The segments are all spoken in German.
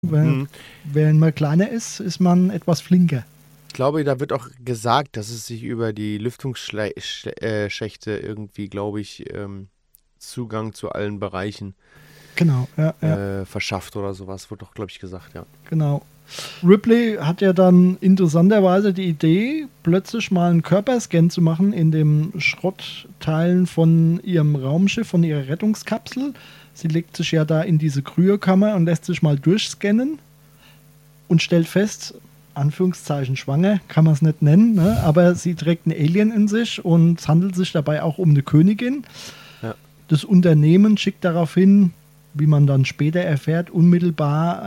Wenn man kleiner ist, ist man etwas flinker. Ich glaube, da wird auch gesagt, dass es sich über die Lüftungsschächte irgendwie, glaube ich, Zugang zu allen Bereichen Genau, verschafft oder sowas, wird doch, glaube ich, gesagt, ja. Genau. Ripley hat ja dann interessanterweise die Idee, plötzlich mal einen Körperscan zu machen in den Schrottteilen von ihrem Raumschiff, von ihrer Rettungskapsel. Sie legt sich ja da in diese Kryokammer und lässt sich mal durchscannen und stellt fest, Anführungszeichen schwanger, kann man es nicht nennen, ne? Aber sie trägt einen Alien in sich und es handelt sich dabei auch um eine Königin. Ja. Das Unternehmen schickt daraufhin, wie man dann später erfährt, unmittelbar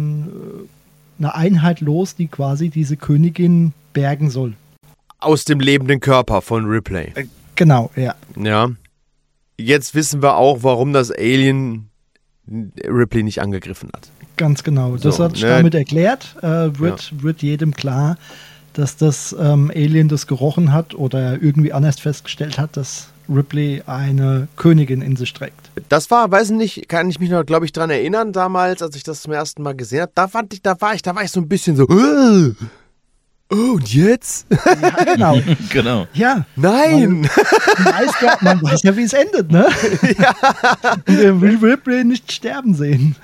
eine Einheit los, die quasi diese Königin bergen soll. Aus dem lebenden Körper von Ripley. Genau, ja. Ja. Jetzt wissen wir auch, warum das Alien Ripley nicht angegriffen hat. Ganz genau. Das So, hat sich ne? damit erklärt. Wird jedem klar, dass das Alien das gerochen hat oder irgendwie anders festgestellt hat, dass Ripley eine Königin in sich trägt. Das war, weiß nicht, kann ich mich noch, glaube ich, dran erinnern, damals, als ich das zum ersten Mal gesehen habe. Da war ich so ein bisschen so, oh, und jetzt? Ja, genau. Genau. Ja. Nein! Man weiß ja, wie es endet, ne? Ja. Der will Ripley nicht sterben sehen.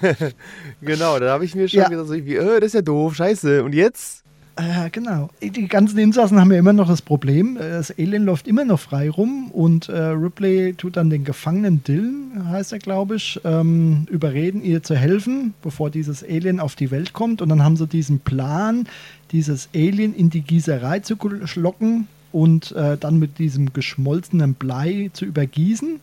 Genau, da habe ich mir schon gesagt, so irgendwie, das ist ja doof, scheiße. Und jetzt? Genau. Die ganzen Insassen haben ja immer noch das Problem. Das Alien läuft immer noch frei rum und Ripley tut dann den Gefangenen Dylan, heißt er, glaube ich, überreden, ihr zu helfen, bevor dieses Alien auf die Welt kommt. Und dann haben sie diesen Plan, dieses Alien in die Gießerei zu schlocken und dann mit diesem geschmolzenen Blei zu übergießen.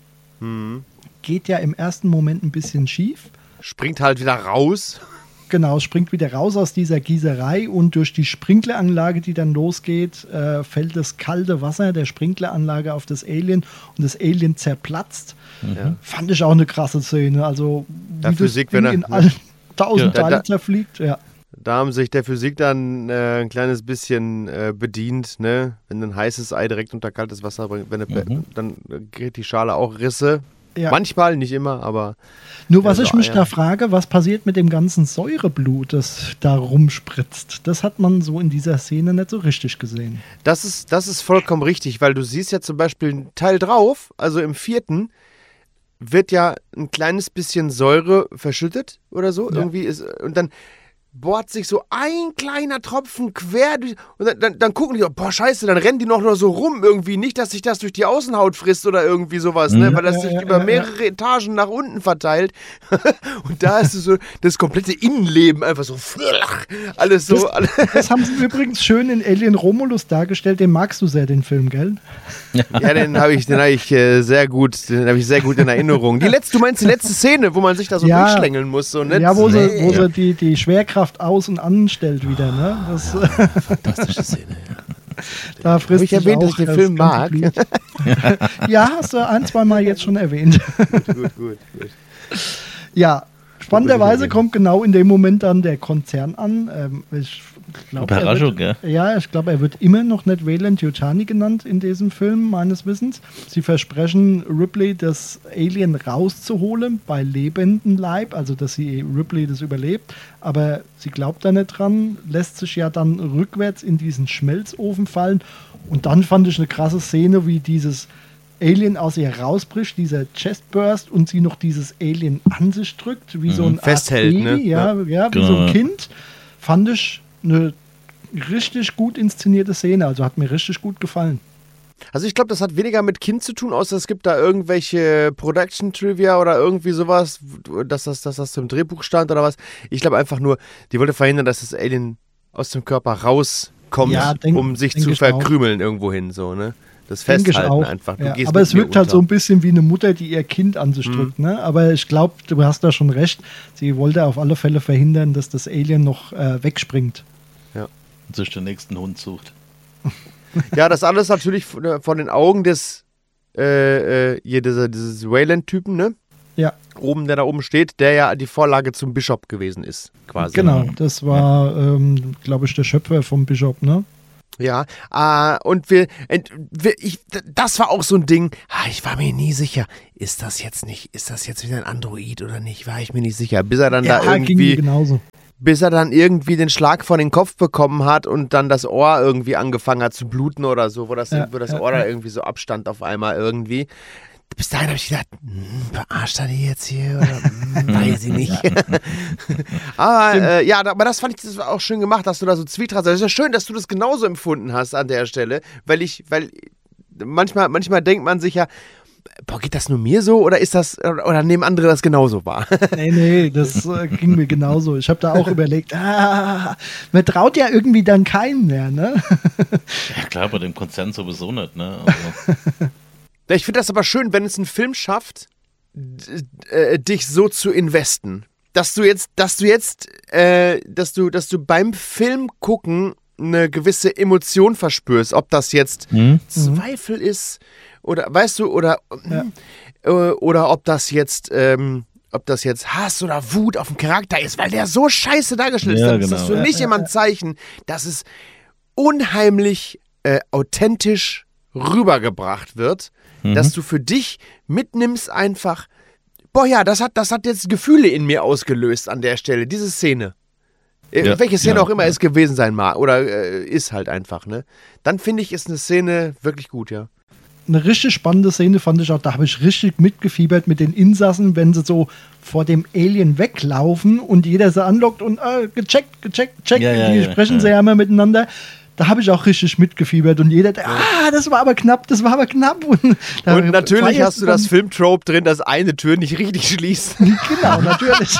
Geht ja im ersten Moment ein bisschen schief. Springt halt wieder raus. Genau, es springt wieder raus aus dieser Gießerei und durch die Sprinkleranlage, die dann losgeht, fällt das kalte Wasser der Sprinkleranlage auf das Alien und das Alien zerplatzt. Ja. Fand ich auch eine krasse Szene. Also wie Der Physik, das Ding in allen 1000 Teile zerfliegt. Ja. Da haben sich der Physik dann ein kleines bisschen bedient, ne? Wenn ein heißes Ei direkt unter kaltes Wasser bringt, dann kriegt die Schale auch Risse. Ja. Manchmal, nicht immer, aber... Nur was ich mich da frage, was passiert mit dem ganzen Säureblut, das da rumspritzt? Das hat man so in dieser Szene nicht so richtig gesehen. Das ist vollkommen richtig, weil du siehst ja zum Beispiel einen Teil drauf, also im 4. wird ja ein kleines bisschen Säure verschüttet oder so. Ja. Irgendwie ist, und dann bohrt sich so ein kleiner Tropfen quer durch, und dann gucken die, boah, scheiße, dann rennen die noch so rum irgendwie. Nicht, dass sich das durch die Außenhaut frisst oder irgendwie sowas, ne? Weil das sich über mehrere Etagen nach unten verteilt. Und da ist es so das komplette Innenleben einfach so, alles so. Das haben sie übrigens schön in Alien Romulus dargestellt. Den magst du sehr, den Film, gell? Ja, den habe ich sehr gut in Erinnerung. Du meinst die letzte Szene, wo man sich da so durchschlängeln muss, so, ne? Ja, wo sie die Schwerkraft aus- und anstellt wieder, ne? Das, fantastische Szene, ja. Da frisst habe ich erwähnt, dass ich den Film mag? Ja, hast du 1-2 Mal jetzt schon erwähnt. Gut. Ja, spannenderweise kommt genau in dem Moment dann der Konzern an. Überraschung, ja. Ja, ich glaube, er wird immer noch nicht Weyland-Yutani genannt in diesem Film, meines Wissens. Sie versprechen Ripley, das Alien rauszuholen bei lebendem Leib, also dass Ripley das überlebt. Aber sie glaubt da nicht dran, lässt sich ja dann rückwärts in diesen Schmelzofen fallen. Und dann fand ich eine krasse Szene, wie dieses Alien aus ihr rausbricht, dieser Chestburst, und sie noch dieses Alien an sich drückt, wie so ein festhält, Art Baby, ne? Wie so ein Kind. Fand ich eine richtig gut inszenierte Szene, also hat mir richtig gut gefallen. Also ich glaube, das hat weniger mit Kind zu tun, außer es gibt da irgendwelche Production-Trivia oder irgendwie sowas, dass das im Drehbuch stand oder was. Ich glaube einfach nur, die wollte verhindern, dass das Alien aus dem Körper rauskommt, um sich zu verkrümeln irgendwohin, so, ne? Das Festhalten einfach. Ja, aber es wirkt halt so ein bisschen wie eine Mutter, die ihr Kind an sich drückt, ne? Aber ich glaube, du hast da schon recht, sie wollte auf alle Fälle verhindern, dass das Alien noch wegspringt. Ja. Und sich den nächsten Hund sucht. Ja, das alles natürlich von den Augen dieses Weyland-Typen, ne? Ja. Der da oben steht, der ja die Vorlage zum Bishop gewesen ist, quasi. Genau, das war, glaube ich, der Schöpfer vom Bishop, ne? Ja, das war auch so ein Ding, ich war mir nie sicher, ist das jetzt wieder ein Android oder nicht, war ich mir nicht sicher, bis er dann bis er dann irgendwie den Schlag vor den Kopf bekommen hat und dann das Ohr irgendwie angefangen hat zu bluten oder so, wo das Ohr da irgendwie so abstand auf einmal irgendwie. Bis dahin habe ich gedacht, verarscht er die jetzt hier oder weiß ich nicht. Aber das fand ich das war auch schön gemacht, dass du da so Zwietracht. Das ist ja schön, dass du das genauso empfunden hast an der Stelle, weil manchmal denkt man sich ja, geht das nur mir so oder oder nehmen andere das genauso wahr? Nee, das ging mir genauso. Ich habe da auch überlegt, man traut ja irgendwie dann keinen mehr, ne? Ja klar, bei dem Konzern sowieso nicht, ne? Also. Ich finde das aber schön, wenn es einen Film schafft, dich so zu investen. Dass du beim Film gucken eine gewisse Emotion verspürst, ob das jetzt Zweifel ist oder weißt du, oder ob das jetzt Hass oder Wut auf den Charakter ist, weil der so scheiße dargestellt ist. Ja, Dann ist genau. das für mich immer ein Zeichen, dass es unheimlich authentisch rübergebracht wird, dass du für dich mitnimmst einfach, das hat jetzt Gefühle in mir ausgelöst an der Stelle, diese Szene. Welche Szene auch immer es gewesen sein mag oder ist halt einfach, ne? Dann finde ich, ist eine Szene wirklich gut, ja. Eine richtig spannende Szene fand ich auch, da habe ich richtig mitgefiebert mit den Insassen, wenn sie so vor dem Alien weglaufen und jeder sie anlockt und gecheckt. Die sprechen sie ja immer miteinander. Da habe ich auch richtig mitgefiebert und jeder, das war aber knapp. Und natürlich hast du das Filmtrope drin, dass eine Tür nicht richtig schließt. Genau, natürlich.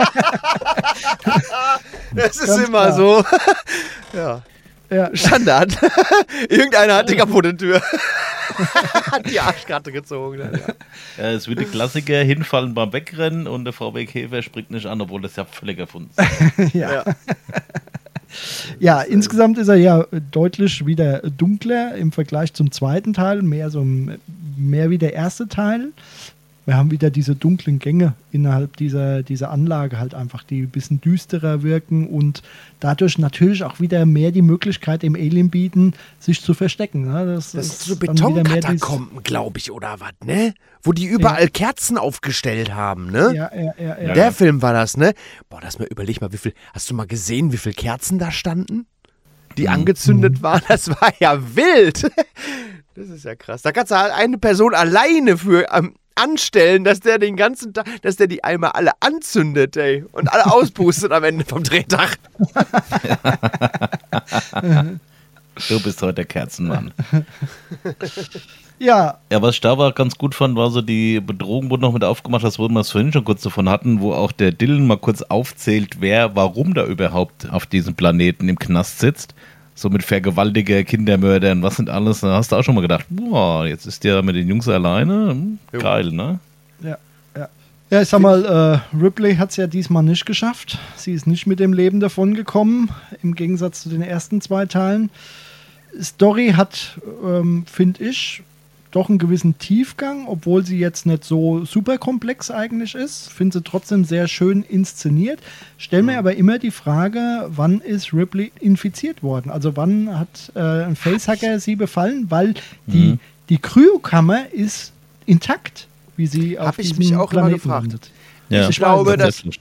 Das ist ganz immer klar. So. Ja. Standard. Irgendeiner hat die kaputte Tür. Hat die Arschkarte gezogen. Ja, es wird die Klassiker hinfallen beim Wegrennen und der VW Käfer springt nicht an, obwohl das ja völlig erfunden ist. Ja. Ja, insgesamt ist er ja deutlich wieder dunkler im Vergleich zum zweiten Teil, mehr wie der erste Teil. Wir haben wieder diese dunklen Gänge innerhalb dieser Anlage halt einfach, die ein bisschen düsterer wirken und dadurch natürlich auch wieder mehr die Möglichkeit dem Alien bieten, sich zu verstecken. Ne? Das sind so Betonkatakomben, glaube ich, oder was, ne? Wo die überall Kerzen aufgestellt haben, ne? Ja. Der Film war das, ne? Überleg mal, hast du mal gesehen, wie viele Kerzen da standen? Die angezündet waren, das war ja wild. Das ist ja krass. Da kannst du halt eine Person alleine für anstellen, dass der den ganzen Tag, dass der die einmal alle anzündet, ey, und alle auspustet am Ende vom Drehtag. Du bist heute der Kerzenmann. Ja. Ja, was ich da war ganz gut fand, war so die Bedrohung, wurde noch mit aufgemacht, das wo wir es vorhin schon kurz davon hatten, wo auch der Dylan mal kurz aufzählt, warum da überhaupt auf diesem Planeten im Knast sitzt. So mit Vergewaltiger, Kindermördern, was sind alles. Da hast du auch schon mal gedacht, boah, jetzt ist der mit den Jungs alleine. Geil, ne? Ja, ich sag mal, Ripley hat es ja diesmal nicht geschafft. Sie ist nicht mit dem Leben davon gekommen, im Gegensatz zu den ersten 2 Teilen. Story hat, finde ich, doch einen gewissen Tiefgang, obwohl sie jetzt nicht so super komplex eigentlich ist. Finde sie trotzdem sehr schön inszeniert. Stell mir aber immer die Frage, wann ist Ripley infiziert worden? Also wann hat ein Facehacker sie befallen? Weil die Kryokammer ist intakt, wie sie auf diesem mich auch Planeten immer gefragt. landet. Ja, ich glaube,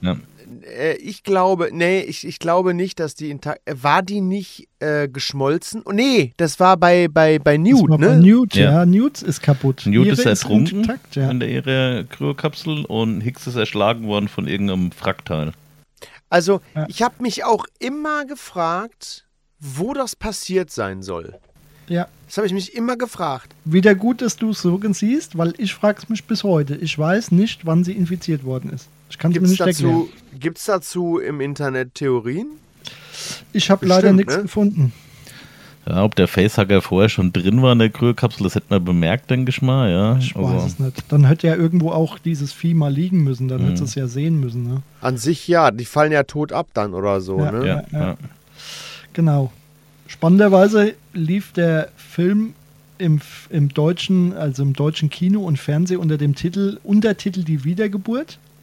ich glaube nicht, dass die intakt. War die nicht geschmolzen? Oh, nee, das war bei Newt, ne? Bei Newt, ja. Newt ist kaputt. Newt ist ertrunken intakt, in ihrer Kryokapsel und Hicks ist erschlagen worden von irgendeinem Wrackteil. Also, ich habe mich auch immer gefragt, wo das passiert sein soll. Ja. Das habe ich mich immer gefragt. Wieder gut, dass du es so siehst, weil ich frage es mich bis heute. Ich weiß nicht, wann sie infiziert worden ist. Ich kann es mir nicht erklären. Gibt es dazu im Internet Theorien? Ich habe leider nichts gefunden. Ja, ob der Facehacker vorher schon drin war in der Kryokapsel, das hätte man bemerkt, denke ich mal. Ja. Ich weiß es nicht. Dann hätte ja irgendwo auch dieses Vieh mal liegen müssen. Dann hätte es ja sehen müssen. Ne? An sich ja, die fallen ja tot ab dann oder so. Ja, ne? Ja. Genau. Spannenderweise lief der Film im deutschen Kino und Fernsehen unter dem Untertitel Die Wiedergeburt.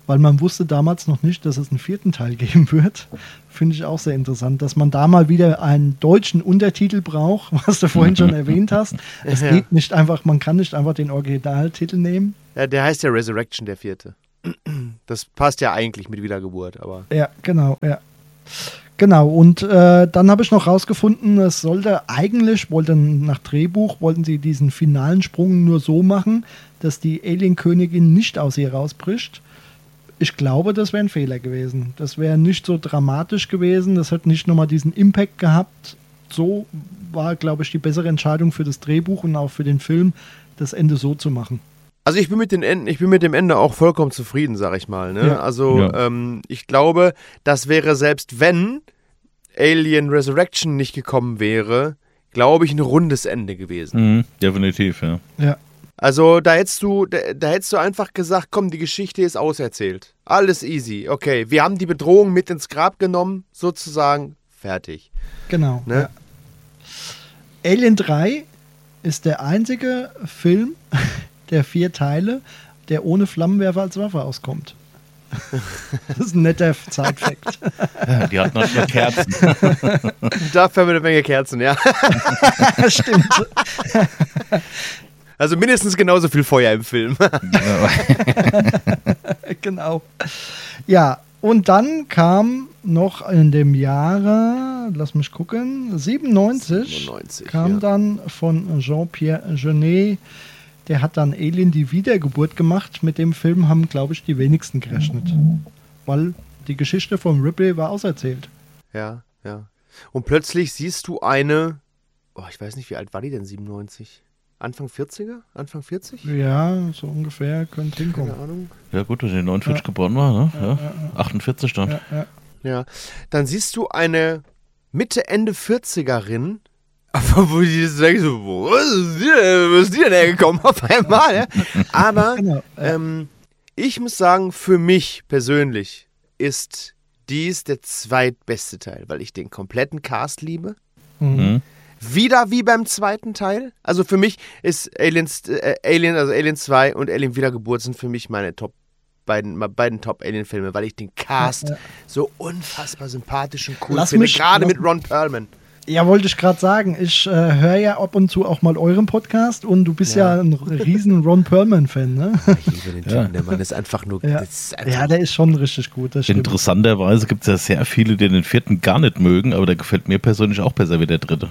weil man wusste damals noch nicht, dass es einen 4. Teil geben wird. Finde ich auch sehr interessant, dass man da mal wieder einen deutschen Untertitel braucht, was du vorhin schon erwähnt hast. Es geht nicht einfach, man kann nicht einfach den Originaltitel nehmen. Ja, der heißt ja Resurrection, der 4. Das passt ja eigentlich mit Wiedergeburt, aber... Ja, genau, ja. Genau, und dann habe ich noch rausgefunden, es sollte eigentlich, nach Drehbuch, wollten sie diesen finalen Sprung nur so machen, dass die Alien-Königin nicht aus ihr rausbricht. Ich glaube, das wäre ein Fehler gewesen. Das wäre nicht so dramatisch gewesen, das hätte nicht nochmal diesen Impact gehabt. So war, glaube ich, die bessere Entscheidung für das Drehbuch und auch für den Film, das Ende so zu machen. Also ich bin mit dem Ende auch vollkommen zufrieden, sag ich mal. Ne? Ja. Also ich glaube, das wäre, selbst wenn Alien Resurrection nicht gekommen wäre, glaube ich, ein rundes Ende gewesen. Definitiv, ja. Ja. Also da hättest du einfach gesagt, komm, die Geschichte ist auserzählt. Alles easy. Okay, wir haben die Bedrohung mit ins Grab genommen, sozusagen, fertig. Genau. Ne? Ja. Alien 3 ist der einzige Film der 4 Teile, der ohne Flammenwerfer als Waffe auskommt. Das ist ein netter Side-Fact. Ja, die hatten noch Kerzen. Dafür mit eine Menge Kerzen, ja. Stimmt. Also mindestens genauso viel Feuer im Film. Genau. Ja, und dann kam noch in dem Jahre, lass mich gucken, 97 kam dann von Jean-Pierre Jeunet. Der hat dann Alien die Wiedergeburt gemacht. Mit dem Film haben, glaube ich, die wenigsten gerechnet. Weil die Geschichte von Ripley war auserzählt. Ja, ja. Und plötzlich siehst du eine, ich weiß nicht, wie alt war die denn, 97? Anfang 40er? Anfang 40? Ja, so ungefähr, könnte hinkommen. Keine Ahnung. Ja gut, dass sie 49 geboren war, ne? Ja. 48 dann. Ja, dann siehst du eine Mitte, Ende 40erin, aber wo die das denken, so, wo ist die denn hergekommen auf einmal? Ja? Aber ich muss sagen, für mich persönlich ist dies der zweitbeste Teil, weil ich den kompletten Cast liebe. Wieder wie beim zweiten Teil. Also für mich ist Alien 2 und Alien Wiedergeburt sind für mich meine beiden Top-Alien-Filme, weil ich den Cast so unfassbar sympathisch und cool finde, gerade mit Ron Perlman. Ja, wollte ich gerade sagen. Ich höre ja ab und zu auch mal euren Podcast und du bist ja ein riesen Ron Perlman-Fan, ne? Ich liebe den Typen, der Mann ist einfach nur... Ja, der ist schon richtig gut. Das Interessanterweise gibt es ja sehr viele, die den 4. gar nicht mögen, aber der gefällt mir persönlich auch besser wie der 3.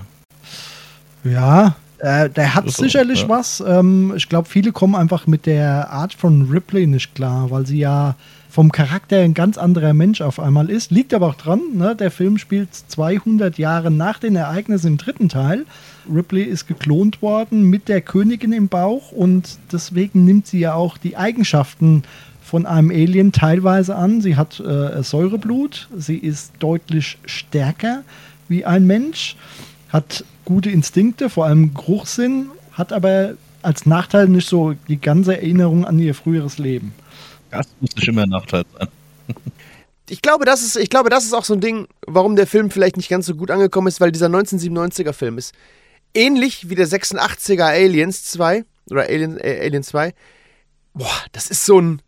Ja, der hat sicherlich was. Ich glaube, viele kommen einfach mit der Art von Ripley nicht klar, weil sie ja vom Charakter ein ganz anderer Mensch auf einmal ist. Liegt aber auch dran, ne? Der Film spielt 200 Jahre nach den Ereignissen im 3. Teil. Ripley ist geklont worden mit der Königin im Bauch und deswegen nimmt sie ja auch die Eigenschaften von einem Alien teilweise an. Sie hat Säureblut, sie ist deutlich stärker wie ein Mensch, hat gute Instinkte, vor allem Geruchssinn, hat aber als Nachteil nicht so die ganze Erinnerung an ihr früheres Leben. Das muss nicht immer ein Nachteil sein. Ich glaube, das ist auch so ein Ding, warum der Film vielleicht nicht ganz so gut angekommen ist, weil dieser 1997er Film ist ähnlich wie der 86er Aliens 2 oder Alien 2. Das ist ein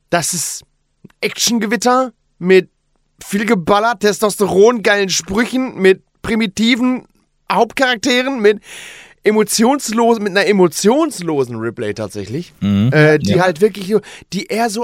Actiongewitter mit viel Geballer, Testosteron, geilen Sprüchen, mit primitiven Hauptcharakteren, mit einer emotionslosen Ripley tatsächlich, die halt wirklich, die eher so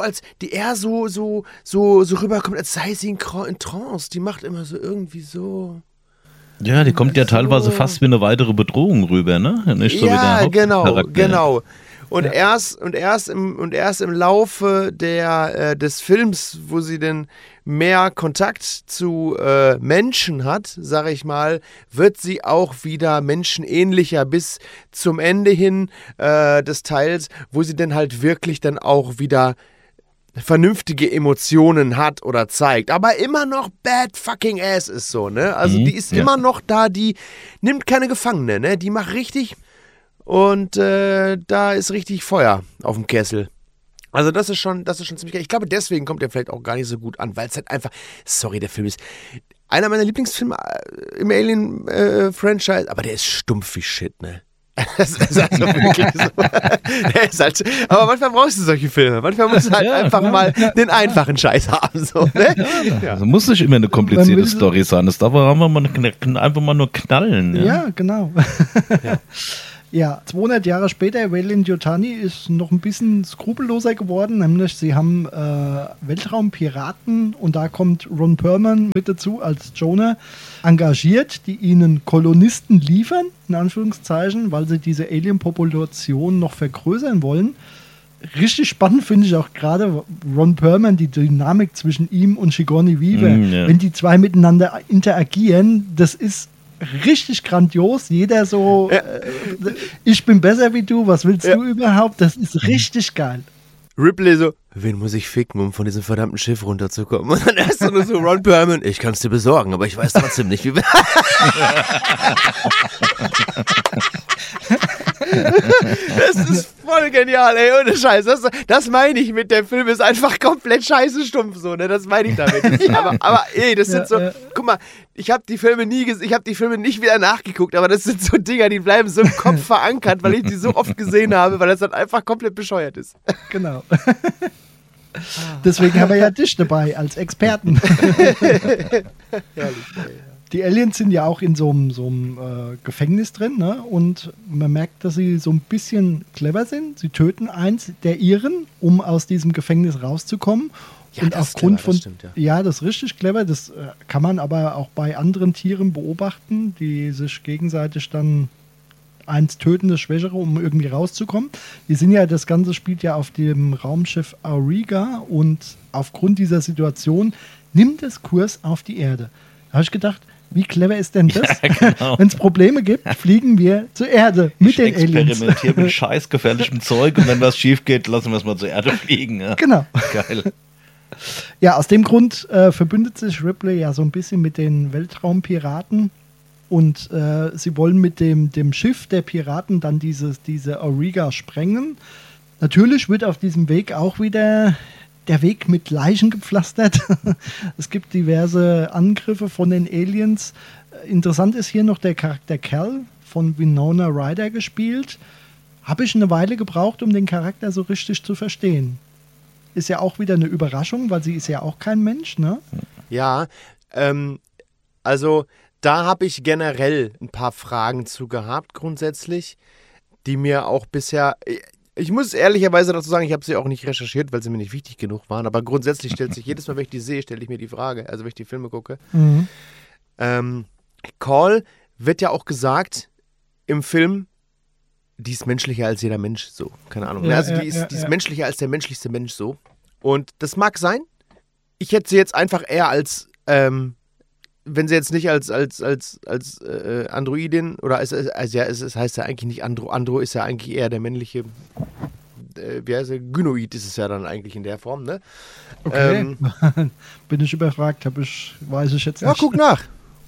rüberkommt, als sei sie in Trance. Die macht immer so irgendwie so. Ja, die kommt ja teilweise fast wie eine weitere Bedrohung rüber, ne? Nicht so wie der Hauptcharakter. Genau. Und erst im Laufe des Films, wo sie denn mehr Kontakt zu Menschen hat, sage ich mal, wird sie auch wieder menschenähnlicher bis zum Ende hin des Teils, wo sie dann halt wirklich dann auch wieder vernünftige Emotionen hat oder zeigt, aber immer noch bad fucking ass ist so, ne? Also die ist immer noch da, die nimmt keine Gefangene, ne? Die macht richtig und da ist richtig Feuer auf dem Kessel. Also das ist schon ziemlich geil. Ich glaube, deswegen kommt der vielleicht auch gar nicht so gut an, weil es halt einfach, sorry, der Film ist einer meiner Lieblingsfilme im Alien-Franchise, aber der ist stumpf wie Shit, ne? Das ist also wirklich so. Aber manchmal brauchst du solche Filme. Manchmal musst du halt einfach mal den einfachen Scheiß haben. So, ne? Also muss nicht immer eine komplizierte Story sein. Das darf einfach mal nur knallen. Ja, genau. Ja, 200 Jahre später, Weyland-Yutani ist noch ein bisschen skrupelloser geworden, nämlich sie haben Weltraumpiraten, und da kommt Ron Perlman mit dazu als Jonah, engagiert, die ihnen Kolonisten liefern, in Anführungszeichen, weil sie diese Alien-Population noch vergrößern wollen. Richtig spannend finde ich auch gerade Ron Perlman, die Dynamik zwischen ihm und Sigourney Weaver. Wenn die zwei miteinander interagieren, das ist richtig grandios. Jeder so, ich bin besser wie du, was willst du überhaupt? Das ist richtig geil. Ripley so, wen muss ich ficken, um von diesem verdammten Schiff runterzukommen? Und dann erst so Ron Perlman, ich kann es dir besorgen, aber ich weiß trotzdem nicht, wie wir... Das ist voll genial, ey, ohne Scheiß. Das meine ich mit, der Film ist einfach komplett scheiße stumpf, so, ne? Das meine ich damit. Aber ey, das sind so, guck mal, ich habe die Filme nicht wieder nachgeguckt, aber das sind so Dinger, die bleiben so im Kopf verankert, weil ich die so oft gesehen habe, weil das dann einfach komplett bescheuert ist. Genau. Deswegen haben wir ja dich dabei als Experten. Herrlich, die Aliens sind ja auch in so einem Gefängnis drin, ne? Und man merkt, dass sie so ein bisschen clever sind. Sie töten eins der ihren, um aus diesem Gefängnis rauszukommen. Ja, und das aufgrund ist clever, von, das stimmt, ja, das ist richtig clever. Das kann man aber auch bei anderen Tieren beobachten, die sich gegenseitig dann eins töten, das Schwächere, um irgendwie rauszukommen. Das Ganze spielt ja auf dem Raumschiff Auriga, und aufgrund dieser Situation nimmt es Kurs auf die Erde. Da habe ich gedacht, wie clever ist denn das? Ja, genau. Wenn es Probleme gibt, fliegen wir zur Erde mit den Aliens. Ich experimentiere mit scheißgefährlichem Zeug, und wenn was schief geht, lassen wir es mal zur Erde fliegen. Ja. Genau. Geil. Ja, aus dem Grund verbündet sich Ripley ja so ein bisschen mit den Weltraumpiraten, und sie wollen mit dem Schiff der Piraten dann diese Auriga sprengen. Natürlich wird auf diesem Weg auch wieder der Weg mit Leichen gepflastert. Es gibt diverse Angriffe von den Aliens. Interessant ist hier noch der Charakter Cal, von Winona Ryder gespielt. Habe ich eine Weile gebraucht, um den Charakter so richtig zu verstehen. Ist ja auch wieder eine Überraschung, weil sie ist ja auch kein Mensch, ne? Ja, also da habe ich generell ein paar Fragen zu gehabt, grundsätzlich, die mir auch bisher... Ich muss ehrlicherweise dazu sagen, ich habe sie auch nicht recherchiert, weil sie mir nicht wichtig genug waren, aber grundsätzlich stellt sich jedes Mal, wenn ich die sehe, stelle ich mir die Frage, also wenn ich die Filme gucke. Call wird ja auch gesagt im Film, die ist menschlicher als jeder Mensch, so, keine Ahnung. Ja, also die ist menschlicher als der menschlichste Mensch, so. Und das mag sein. Ich hätte sie jetzt einfach eher als, wenn sie jetzt nicht als Androidin, oder es heißt ja eigentlich nicht Andro ist ja eigentlich eher der männliche, wie heißt er? Gynoid ist es ja dann eigentlich in der Form, ne? Okay, bin ich überfragt, weiß ich jetzt nicht. Ja, guck nach.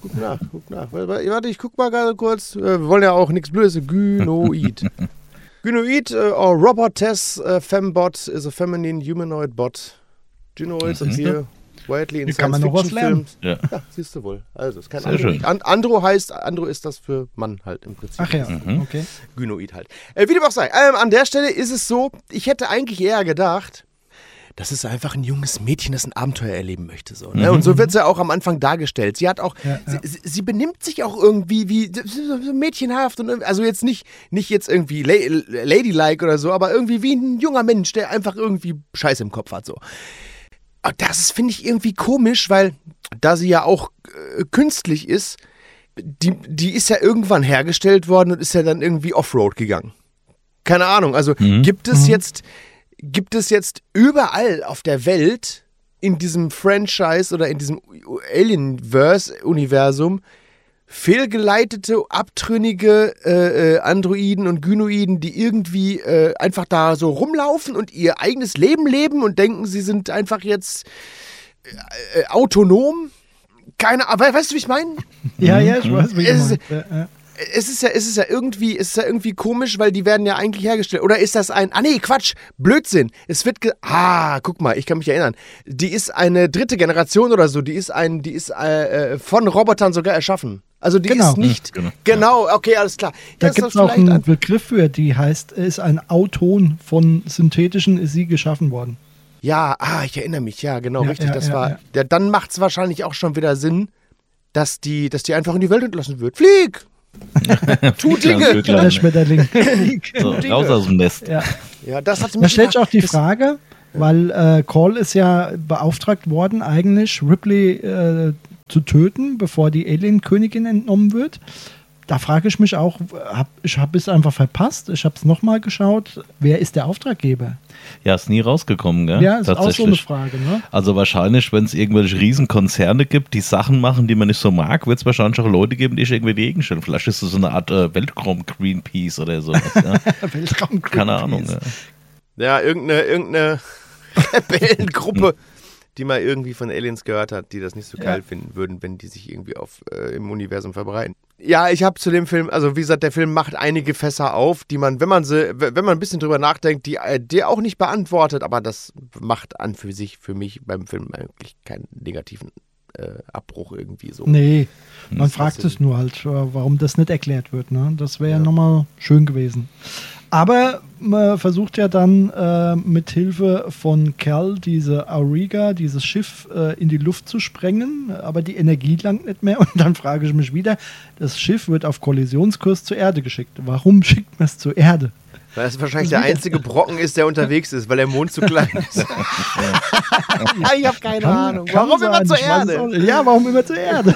Warte, ich guck mal gerade kurz. Wir wollen ja auch nichts Blödes. Gynoid. Gynoid, or robot test fembot is a feminine humanoid bot. Gynoids appear widely in science fiction films. Ja, siehst du wohl. Also, es ist kein Sehr schön. Andro ist das für Mann halt im Prinzip. Ach ja, okay. Gynoid halt. Wie dem auch sei. An der Stelle ist es so, ich hätte eigentlich eher gedacht, das ist einfach ein junges Mädchen, das ein Abenteuer erleben möchte. So, ne? Und so wird sie auch am Anfang dargestellt. Sie hat auch, sie benimmt sich auch irgendwie wie so mädchenhaft, und also jetzt nicht jetzt irgendwie ladylike oder so, aber irgendwie wie ein junger Mensch, der einfach irgendwie Scheiße im Kopf hat. So. Das finde ich irgendwie komisch, weil da sie ja auch künstlich ist, die ist ja irgendwann hergestellt worden und ist ja dann irgendwie Offroad gegangen. Keine Ahnung, also gibt es jetzt überall auf der Welt in diesem Franchise oder in diesem Alienverse-Universum fehlgeleitete, abtrünnige Androiden und Gynoiden, die irgendwie einfach da so rumlaufen und ihr eigenes Leben leben und denken, sie sind einfach jetzt autonom? Keine Ahnung, weißt du, wie ich meine? Ja, ich weiß, wie du meinst. Es ist ja irgendwie komisch, weil die werden ja eigentlich hergestellt. Oder ist das Quatsch, Blödsinn. Es wird guck mal, ich kann mich erinnern. Die ist eine dritte Generation oder so, die ist von Robotern sogar erschaffen. Also die Genau. ist nicht. Genau. Genau, okay, alles klar. Da Das gibt ist es auch vielleicht einen Begriff für, die heißt, ist ein Auton von synthetischen, ist sie geschaffen worden. Ja, ich erinnere mich, ja, genau, Ja, richtig. ja, Das ja, war. ja. Ja, dann macht es wahrscheinlich auch schon wieder Sinn, dass die einfach in die Welt entlassen wird. Flieg! Tu Dinge! Der Schmetterling. So, raus aus dem Nest. Ja. Ja, das hat Da mich stellt sich auch die das- Frage, weil Call ist ja beauftragt worden, eigentlich Ripley zu töten, bevor die Alien-Königin entnommen wird. Da frage ich mich auch, ich habe es einfach verpasst, ich habe es nochmal geschaut, wer ist der Auftraggeber? Ja, ist nie rausgekommen, gell? Ja, ist auch so eine Frage. Ne? Also wahrscheinlich, wenn es irgendwelche Riesenkonzerne gibt, die Sachen machen, die man nicht so mag, wird es wahrscheinlich auch Leute geben, die sich irgendwie gegenstellen. Vielleicht ist es so eine Art Weltraum-Greenpeace oder sowas. Ja? Weltraum Keine Ahnung. Ja. Ja, irgendeine Rebellengruppe, die mal irgendwie von Aliens gehört hat, die das nicht so geil finden würden, wenn die sich irgendwie im Universum verbreiten. Ja, ich habe zu dem Film, also wie gesagt, der Film macht einige Fässer auf, die man, wenn man ein bisschen drüber nachdenkt, die auch nicht beantwortet, aber das macht an für sich für mich beim Film eigentlich keinen negativen Abbruch irgendwie so. Nee, man Das fragt ist- es nur halt, warum das nicht erklärt wird. Ne? Das wäre ja nochmal schön gewesen. Aber man versucht ja dann mit Hilfe von Cal diese Auriga, dieses Schiff in die Luft zu sprengen, aber die Energie langt nicht mehr. Und dann frage ich mich wieder, das Schiff wird auf Kollisionskurs zur Erde geschickt. Warum schickt man es zur Erde? Weil das wahrscheinlich der einzige Brocken ist, der unterwegs ist, weil der Mond zu klein ist. Ich habe keine Ahnung. Kann Warum immer sein, zur ich weiß es Erde? auch nicht. Ja, warum immer zur Erde?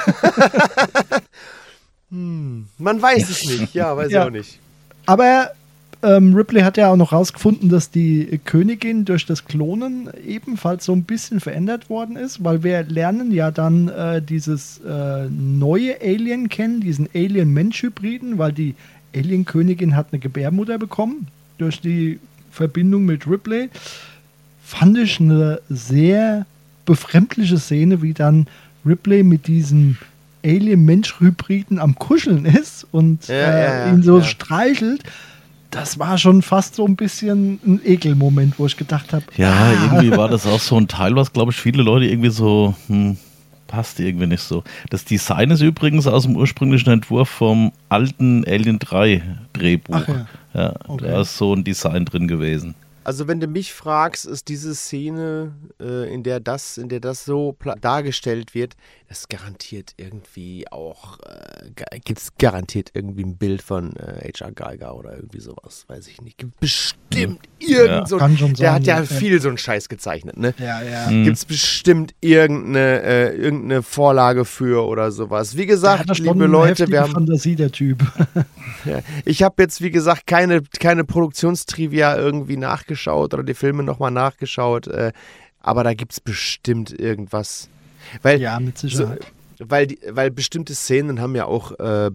Man weiß es nicht. Ja, weiß ich Ja. auch nicht. Aber Ripley hat ja auch noch rausgefunden, dass die Königin durch das Klonen ebenfalls so ein bisschen verändert worden ist, weil wir lernen ja dann dieses neue Alien kennen, diesen Alien-Mensch-Hybriden, weil die Alien-Königin hat eine Gebärmutter bekommen durch die Verbindung mit Ripley. Fand ich eine sehr befremdliche Szene, wie dann Ripley mit diesem Alien-Mensch-Hybriden am Kuscheln ist und ihn so streichelt. Das war schon fast so ein bisschen ein Ekelmoment, wo ich gedacht habe, Ja, irgendwie war das auch so ein Teil, was, glaube ich, viele Leute irgendwie so, passt irgendwie nicht so. Das Design ist übrigens aus dem ursprünglichen Entwurf vom alten Alien 3 Drehbuch. Ach ja. Ja, Okay. da ist so ein Design drin gewesen. Also wenn du mich fragst, ist diese Szene, in der das so dargestellt wird, das garantiert irgendwie auch, gibt es garantiert irgendwie ein Bild von H.R. Geiger oder irgendwie sowas, weiß ich nicht. Gibt bestimmt irgend so, Kann schon der sein, hat ja ja. viel so einen Scheiß gezeichnet, ne? ja. Gibt es bestimmt irgendeine Vorlage für oder sowas. Wie gesagt, liebe Leute, wir haben Fantasie, der Typ. ja. Ich habe jetzt, wie gesagt, keine Produktionstrivia irgendwie nachgeschaut oder die Filme nochmal nachgeschaut, aber da gibt es bestimmt irgendwas. Weil, Ja, mit Sicherheit. weil bestimmte Szenen haben ja auch, da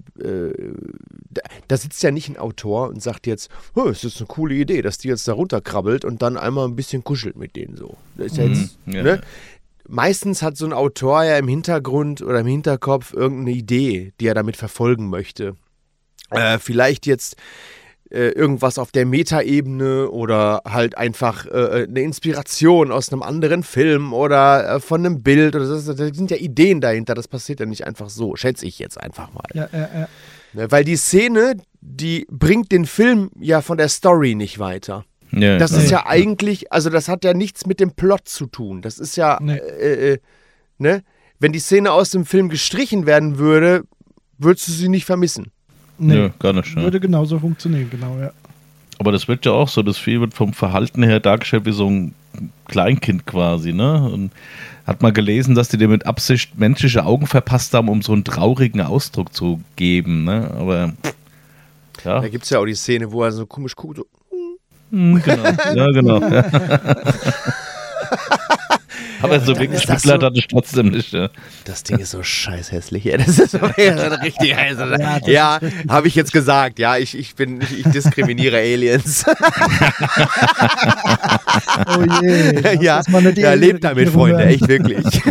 sitzt ja nicht ein Autor und sagt jetzt, es ist eine coole Idee, dass die jetzt da runterkrabbelt und dann einmal ein bisschen kuschelt mit denen so. Das ist ja jetzt, Ja. ne? Meistens hat so ein Autor ja im Hintergrund oder im Hinterkopf irgendeine Idee, die er damit verfolgen möchte. Vielleicht jetzt irgendwas auf der Metaebene oder halt einfach eine Inspiration aus einem anderen Film oder von einem Bild. Oder das sind ja Ideen dahinter, das passiert ja nicht einfach so, schätze ich jetzt einfach mal. Ja. Ne, weil die Szene, die bringt den Film ja von der Story nicht weiter. Ja, Das klar. ist ja eigentlich, also das hat ja nichts mit dem Plot zu tun. Das ist ja, Nee. ne? Wenn die Szene aus dem Film gestrichen werden würde, würdest du sie nicht vermissen. Nee, Ja, gar nicht. Ja. würde genauso funktionieren, genau, ja. Aber das wird ja auch so, das Vieh wird vom Verhalten her dargestellt wie so ein Kleinkind quasi, ne? Und hat mal gelesen, dass die dir mit Absicht menschliche Augen verpasst haben, um so einen traurigen Ausdruck zu geben, ne? Aber ja, Da gibt es ja auch die Szene, wo er so komisch guckt, so, genau. Ja, genau. Aber so dann wirklich ist das Mitleid so- hatte ich trotzdem nicht, ja. das Ding ist so scheiß hässlich. Ja, das ist so richtig heiß. das Ja, ist richtig habe ich jetzt gesagt. Ja, ich diskriminiere Aliens. Oh je. lass ja, das mal nicht die ja, lebt damit, Regierung Freunde, hören. echt wirklich.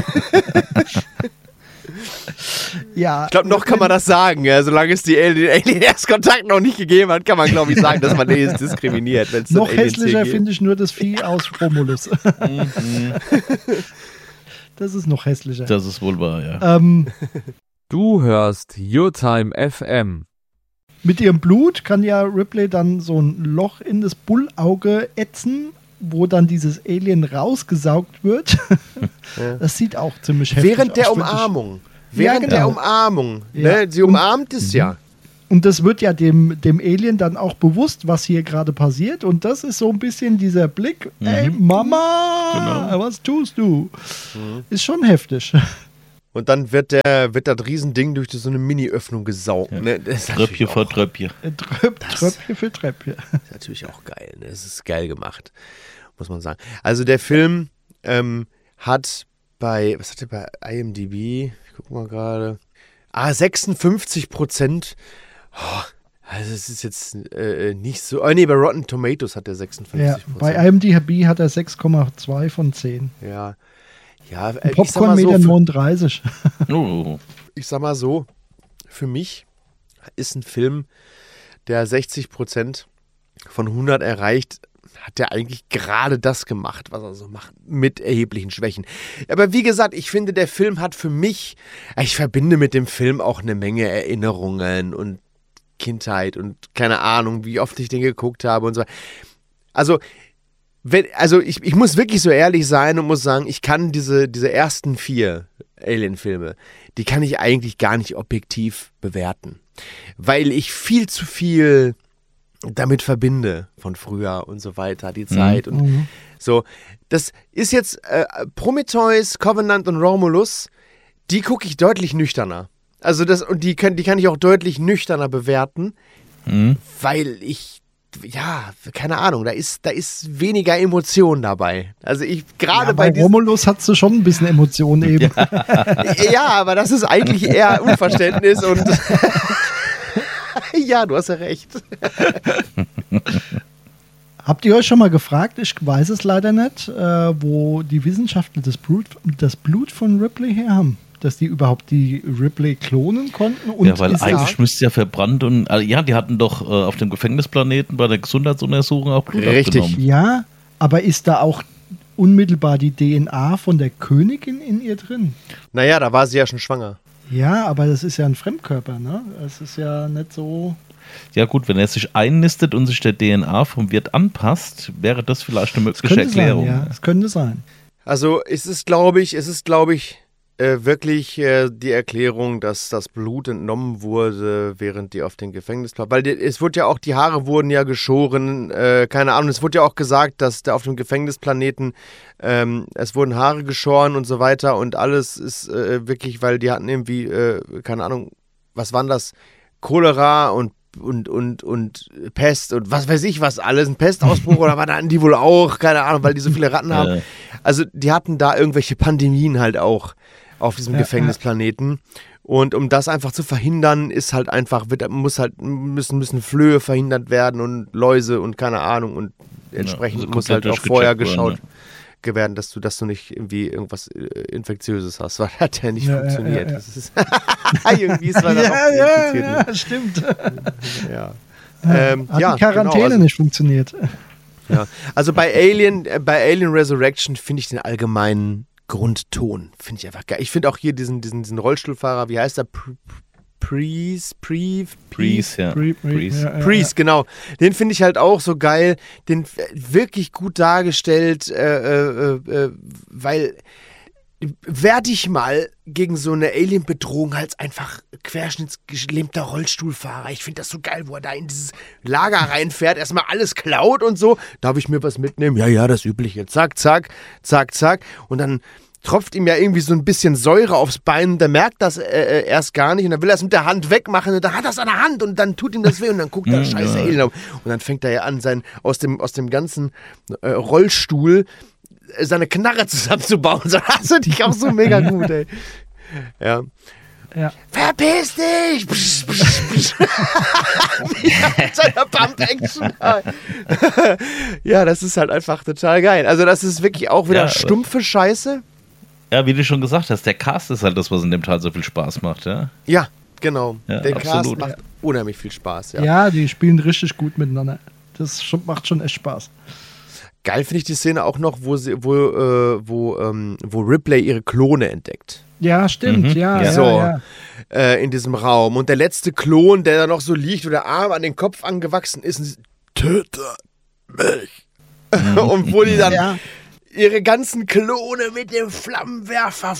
Ja, Ich glaube, noch kann man das sagen. Ja, solange es die Alien-Erstkontakt noch nicht gegeben hat, kann man, glaube ich, sagen, dass man Aliens diskriminiert. wenn's dann noch Aliens hier hässlicher gibt. finde ich nur das Vieh aus Romulus. Das ist noch hässlicher. Das ist wohl wahr, ja. Du hörst YourTime FM. Mit ihrem Blut kann ja Ripley dann so ein Loch in das Bullauge ätzen, wo dann dieses Alien rausgesaugt wird. Ja. Das sieht auch ziemlich heftig aus. Während der finde ich. Umarmung. Ja, Während genau. der Umarmung. Ja. Ne? Sie umarmt es ja. Und das wird ja dem Alien dann auch bewusst, was hier gerade passiert. Und das ist so ein bisschen dieser Blick, ey Mama, was tust du? Ist schon heftig. Und dann wird das Riesending durch so eine Mini-Öffnung gesaugt. Ja. Ne? Das ist Tröpfchen vor Tröpfchen. Tröpfchen für Tröpfchen. ist natürlich auch geil. Ne? Das ist geil gemacht, muss man sagen. Also der Film hat was hat der bei IMDb? Ich guck mal gerade. 56%. Also es ist jetzt nicht so. Oh nee, bei Rotten Tomatoes hat er 56%. Ja, bei IMDb hat er 6,2 von 10. Ja. Ja, Popcorn-Meter 39. Oh. Ich sag mal so, für mich ist ein Film, der 60% von 100 erreicht, hat der eigentlich gerade das gemacht, was er so macht, mit erheblichen Schwächen. Aber wie gesagt, ich finde, der Film hat für mich, ich verbinde mit dem Film auch eine Menge Erinnerungen und Kindheit und keine Ahnung, wie oft ich den geguckt habe und so. Also ich muss wirklich so ehrlich sein und muss sagen, ich kann diese ersten 4 Alien-Filme, die kann ich eigentlich gar nicht objektiv bewerten, weil ich viel zu viel damit verbinde von früher und so weiter, die Zeit und so. Das ist jetzt Prometheus, Covenant und Romulus, die gucke ich deutlich nüchterner. Also die kann ich auch deutlich nüchterner bewerten, weil ich keine Ahnung, da ist weniger Emotion dabei. Also bei Romulus hast du schon ein bisschen Emotionen eben. Ja, aber das ist eigentlich eher Unverständnis und ja, du hast ja recht. Habt ihr euch schon mal gefragt, ich weiß es leider nicht, wo die Wissenschaftler das Blut von Ripley her haben? Dass die überhaupt die Ripley klonen konnten? Und ja, weil eigentlich müsste ja verbrannt und die hatten doch auf dem Gefängnisplaneten bei der Gesundheitsuntersuchung auch Blut abgenommen. Ja, aber ist da auch unmittelbar die DNA von der Königin in ihr drin? Naja, da war sie ja schon schwanger. Ja, aber das ist ja ein Fremdkörper, ne? Es ist ja nicht so... Ja gut, wenn er sich einnistet und sich der DNA vom Wirt anpasst, wäre das vielleicht eine mögliche Erklärung. Sein, ja, es könnte sein. Also es ist, glaube ich, wirklich die Erklärung, dass das Blut entnommen wurde, während die auf den Gefängnisplatz... Weil es wurde ja auch, die Haare wurden ja geschoren, keine Ahnung, es wurde ja auch gesagt, dass auf dem Gefängnisplaneten es wurden Haare geschoren und so weiter und alles ist wirklich, weil die hatten irgendwie, keine Ahnung, was waren das? Cholera und Pest und was weiß ich was alles, ein Pestausbruch oder war da die wohl auch, keine Ahnung, weil die so viele Ratten haben. Also die hatten da irgendwelche Pandemien halt auch auf diesem Gefängnisplaneten und um das einfach zu verhindern, ist halt einfach, müssen Flöhe verhindert werden und Läuse und keine Ahnung und entsprechend also muss halt auch vorher geschaut werden, dass du nicht irgendwie irgendwas Infektiöses hast, weil hat ja nicht funktioniert. Das ist irgendwie ist man ja, stimmt. Ja. Hat die Quarantäne nicht funktioniert. Ja. Also bei Alien Resurrection finde ich den allgemeinen Grundton, finde ich einfach geil. Ich finde auch hier diesen Rollstuhlfahrer, wie heißt der? Priest, genau. Den finde ich halt auch so geil. Den wirklich gut dargestellt, weil werde ich mal gegen so eine Alien-Bedrohung als einfach querschnittsgelähmter Rollstuhlfahrer. Ich finde das so geil, wo er da in dieses Lager reinfährt, erstmal alles klaut und so. Darf ich mir was mitnehmen? Ja, das Übliche. Zack, zack, zack, zack. Und dann tropft ihm ja irgendwie so ein bisschen Säure aufs Bein und der merkt das erst gar nicht und dann will er es mit der Hand wegmachen und dann hat er es an der Hand und dann tut ihm das weh und dann guckt er scheiße Alien auf. Und dann fängt er ja an, aus dem ganzen Rollstuhl seine Knarre zusammenzubauen. So hast du dich auch so mega gut, ey. Ja. Verpiss dich! Psch, psch, psch. Mit seiner Pump-Action. Ja, das ist halt einfach total geil. Also das ist wirklich auch wieder stumpfe Scheiße. Ja, wie du schon gesagt hast, der Cast ist halt das, was in dem Teil so viel Spaß macht, ja? Ja, genau. Ja, der absolut. Cast macht unheimlich viel Spaß, ja. Ja, die spielen richtig gut miteinander. Das macht schon echt Spaß. Geil finde ich die Szene auch noch, wo Ripley ihre Klone entdeckt. Ja, stimmt, ja. in diesem Raum. Und der letzte Klon, der da noch so liegt, wo der Arm an den Kopf angewachsen ist, und töte mich. Und wo die dann ihre ganzen Klone mit dem Flammenwerfer.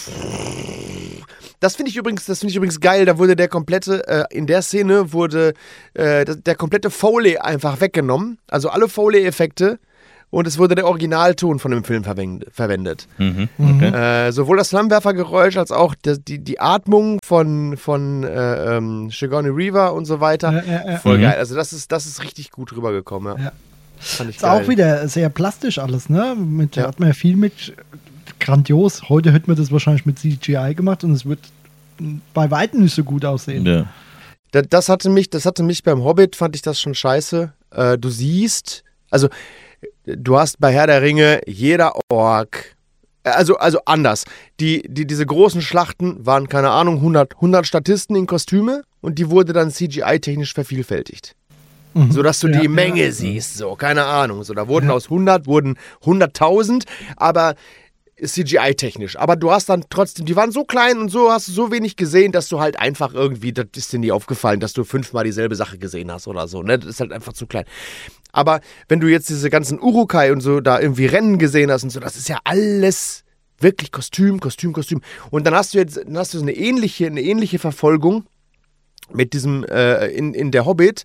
Das finde ich übrigens geil. Da wurde der komplette, in der Szene wurde der komplette Foley einfach weggenommen. Also alle Foley-Effekte. Und es wurde der Originalton von dem Film verwendet. Okay. Sowohl das Flammenwerfergeräusch als auch die Atmung von Sigourney Weaver und so weiter. Voll geil. Also das ist richtig gut rübergekommen. Ja. Fand ich ist geil. auch wieder sehr plastisch alles, ne? Hat man ja viel mit grandios. Heute hätte man das wahrscheinlich mit CGI gemacht und es wird bei weitem nicht so gut aussehen. Ja. Das hatte mich beim Hobbit, fand ich das schon scheiße. Du siehst, also du hast bei Herr der Ringe jeder Ork, also anders. Diese großen Schlachten waren, keine Ahnung, 100 Statisten in Kostüme und die wurde dann CGI-technisch vervielfältigt. Sodass du die Menge siehst, so, keine Ahnung. So, da wurden aus 100 100.000, aber CGI-technisch. Aber du hast dann trotzdem, die waren so klein und so hast du so wenig gesehen, dass du halt einfach irgendwie, das ist dir nie aufgefallen, dass du 5-mal dieselbe Sache gesehen hast oder so, ne? Das ist halt einfach zu klein. Aber wenn du jetzt diese ganzen Urukai und so da irgendwie Rennen gesehen hast und so, das ist ja alles wirklich Kostüm. Und dann hast du so eine ähnliche Verfolgung mit diesem, in der Hobbit,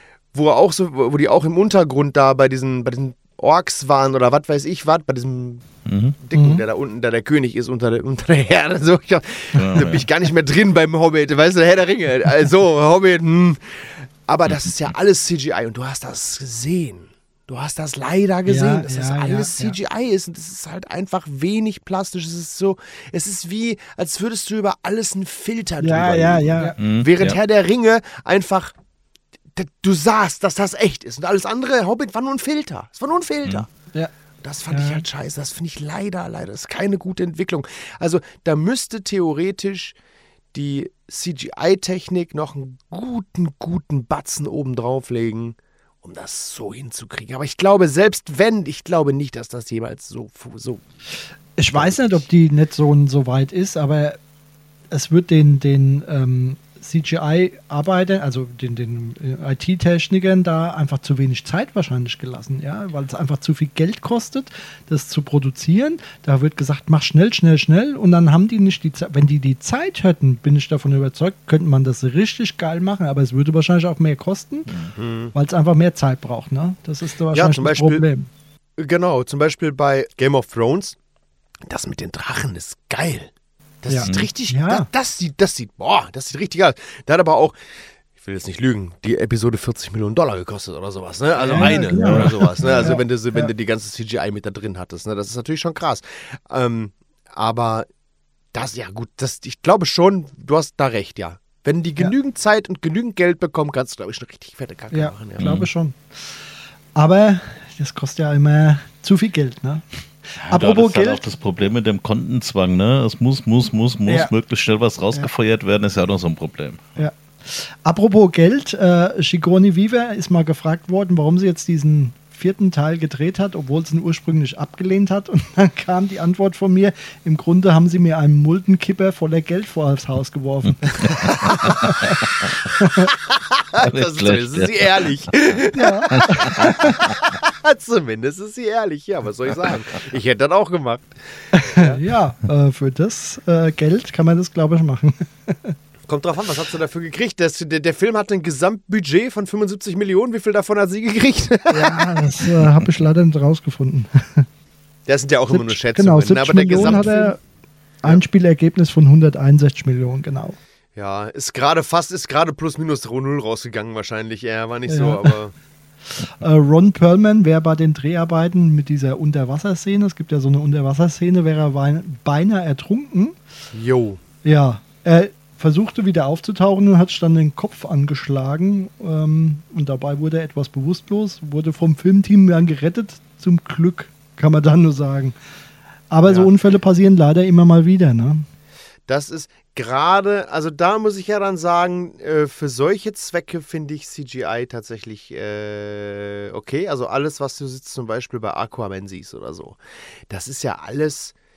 wo die auch im Untergrund da bei diesen Orks waren oder was weiß ich was, bei diesem Dicken, der da unten der König ist unter der Herde. So, da bin ich gar nicht mehr drin beim Hobbit, weißt du, der Herr der Ringe. Also, Hobbit, Aber das ist ja alles CGI und du hast das gesehen. Du hast das leider gesehen, dass das alles CGI ist und das ist halt einfach wenig plastisch. Es ist wie, als würdest du über alles einen Filter drüber legen. Während Herr der Ringe einfach, du sahst, dass das echt ist und alles andere, Hobbit war nur ein Filter. Es war nur ein Filter. Ja. Das fand ich halt scheiße. Das finde ich leider, das ist keine gute Entwicklung. Also da müsste theoretisch die CGI-Technik noch einen guten Batzen oben drauflegen, um das so hinzukriegen. Aber ich glaube, ich glaube nicht, dass das jemals so. Ich weiß nicht, ob die nicht so weit ist, aber es wird den CGI-Arbeitern, also den IT-Technikern da einfach zu wenig Zeit wahrscheinlich gelassen, ja, weil es einfach zu viel Geld kostet, das zu produzieren. Da wird gesagt, mach schnell und dann haben die nicht die Zeit. Wenn die Zeit hätten, bin ich davon überzeugt, könnte man das richtig geil machen, aber es würde wahrscheinlich auch mehr kosten, weil es einfach mehr Zeit braucht, ne? Das ist da wahrscheinlich zum das Beispiel, Problem. Genau, zum Beispiel bei Game of Thrones, das mit den Drachen ist geil. Das sieht richtig, das sieht richtig aus. Da hat aber auch, ich will jetzt nicht lügen, die Episode $40 Millionen gekostet oder sowas, ne? Also oder sowas, ne? Also wenn du die ganze CGI mit da drin hattest, ne? Das ist natürlich schon krass. Aber ich glaube schon, du hast da recht, ja. Wenn die genügend Zeit und genügend Geld bekommen, kannst du, glaube ich, eine richtig fette Kacke machen. Ja, glaube schon. Aber das kostet ja immer zu viel Geld, ne? Ja, apropos das ist Geld. halt auch das Problem mit dem Kontenzwang, ne? Es muss möglichst schnell was rausgefeuert werden, ist ja auch noch so ein Problem. Ja. Apropos Geld, Sigourney Weaver ist mal gefragt worden, warum sie jetzt diesen 4. Teil gedreht hat, obwohl sie ihn ursprünglich abgelehnt hat. Und dann kam die Antwort von mir, im Grunde haben sie mir einen Muldenkipper voller Geld vor das Haus geworfen. Zumindest ist sie ehrlich. Ja. Zumindest ist sie ehrlich. Ja, was soll ich sagen? Ich hätte das auch gemacht. Ja, für das Geld kann man das, glaube ich, machen. Kommt drauf an, was hast du dafür gekriegt? Der Film hatte ein Gesamtbudget von 75 Millionen. Wie viel davon hat sie gekriegt? Ja, das habe ich leider nicht rausgefunden. Das sind ja auch immer nur Schätzungen. Genau, 70 Millionen hat er, Einspielergebnis von 161 Millionen, genau. Ja, ist gerade plus minus 0 rausgegangen wahrscheinlich. War nicht so, aber... Ron Perlman wäre bei den Dreharbeiten mit dieser Unterwasserszene, es gibt ja so eine Unterwasserszene, wäre er beinahe ertrunken. Jo. Ja, er versuchte wieder aufzutauchen und hat sich dann den Kopf angeschlagen und dabei wurde er etwas bewusstlos, wurde vom Filmteam dann gerettet, zum Glück, kann man dann nur sagen. Aber so Unfälle passieren leider immer mal wieder, ne? Das ist gerade, also da muss ich ja dann sagen, für solche Zwecke finde ich CGI tatsächlich okay. Also alles, was du jetzt zum Beispiel bei Aquaman siehst oder so, das ist ja alles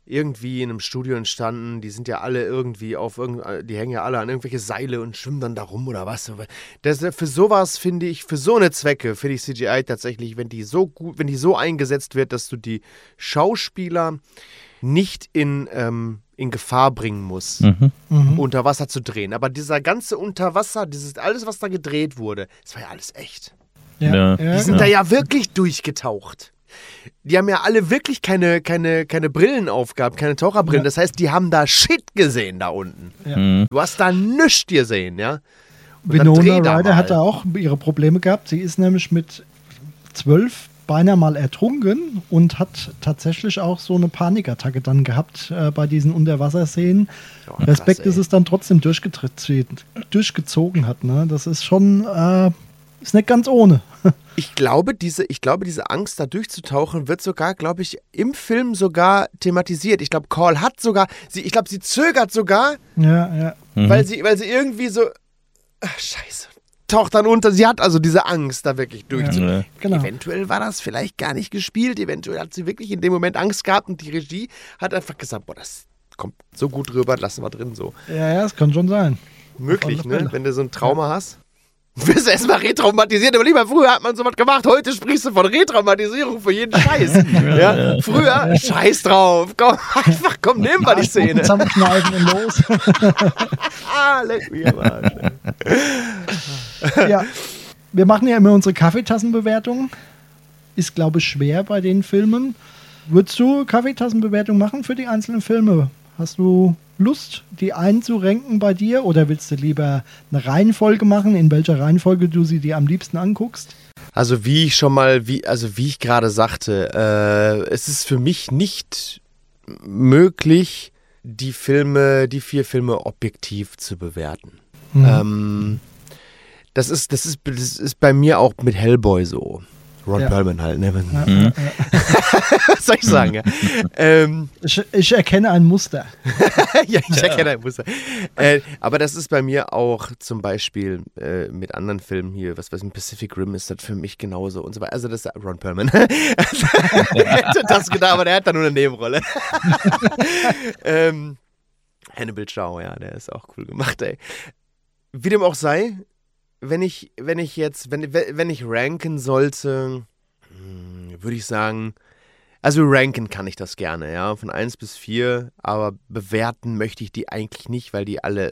irgendwie in einem Studio entstanden. Die sind ja alle irgendwie die hängen ja alle an irgendwelche Seile und schwimmen dann da rum oder was. Für sowas finde ich, für so eine Zwecke finde ich CGI tatsächlich, wenn die so eingesetzt wird, dass du die Schauspieler nicht in Gefahr bringen musst, unter Wasser zu drehen. Aber dieser ganze Unterwasser, alles, was da gedreht wurde, das war ja alles echt. Ja. Die sind da ja wirklich durchgetaucht. Die haben ja alle wirklich keine Brillen aufgehabt, keine Taucherbrillen. Das heißt, die haben da Shit gesehen da unten. Ja. Du hast da nichts gesehen, ja. Und Winona Ryder hatte auch ihre Probleme gehabt. Sie ist nämlich mit 12 beinahe mal ertrunken und hat tatsächlich auch so eine Panikattacke dann gehabt bei diesen Unterwasserszenen. Ja, Respekt, krass, dass es dann trotzdem durchgezogen hat. Ne? Das ist schon, ist nicht ganz ohne. Ich glaube, diese Angst, da durchzutauchen, wird sogar, glaube ich, im Film sogar thematisiert. Ich glaube, Call hat sogar, sie zögert sogar, Ja. weil sie irgendwie so, scheiße, taucht dann unter. Sie hat also diese Angst, da wirklich durchzutauchen. Ja. Genau. Eventuell war das vielleicht gar nicht gespielt, eventuell hat sie wirklich in dem Moment Angst gehabt und die Regie hat einfach gesagt, boah, das kommt so gut rüber, lassen wir drin so. Ja, das kann schon sein. Möglich, Auf alle ne? Fälle. Wenn du so ein Trauma hast. Wirst du erstmal retraumatisiert, aber lieber früher hat man sowas gemacht, heute sprichst du von Retraumatisierung für jeden Scheiß. Ja? Früher, scheiß drauf, komm, nehmen wir die Szene. Zusammenkneifen und los. Leck mich am Arsch. Ja, wir machen ja immer unsere Kaffeetassenbewertung. Ist, glaube ich, schwer bei den Filmen. Würdest du Kaffeetassenbewertung machen für die einzelnen Filme? Hast du Lust, die einzurenken bei dir? Oder willst du lieber eine Reihenfolge machen, in welcher Reihenfolge du sie dir am liebsten anguckst? Also wie ich gerade sagte, es ist für mich nicht möglich, die 4 Filme objektiv zu bewerten. Das ist bei mir auch mit Hellboy so. Ron Perlman halt, ne? Was soll ich sagen, ja? Ich erkenne ein Muster. Ja, ich erkenne ein Muster. Aber das ist bei mir auch zum Beispiel mit anderen Filmen hier, was weiß ich, Pacific Rim ist das für mich genauso und so weiter. Also das ist Ron Perlman. Der hätte das gedacht, aber der hat da nur eine Nebenrolle. Hannibal Chow, ja, der ist auch cool gemacht, ey. Wie dem auch sei, wenn ich ranken sollte, würde ich sagen, also ranken kann ich das gerne, ja, von 1 bis 4, aber bewerten möchte ich die eigentlich nicht, weil die alle